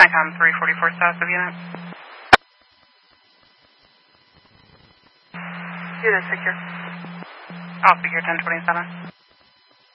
NICOM 344 south of unit. Unit secure. I'll figure 1027.